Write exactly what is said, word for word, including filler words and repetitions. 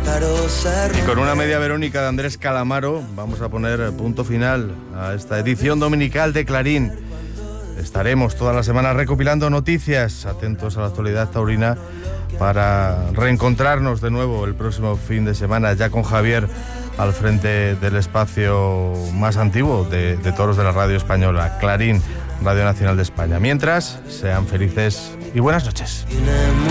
Y con una media Verónica de Andrés Calamaro vamos a poner punto final a esta edición dominical de Clarín. Estaremos toda la semana recopilando noticias, atentos a la actualidad taurina, para reencontrarnos de nuevo el próximo fin de semana, ya con Javier al frente del espacio más antiguo de, de toros de la radio española, Clarín, Radio Nacional de España. Mientras, sean felices y buenas noches.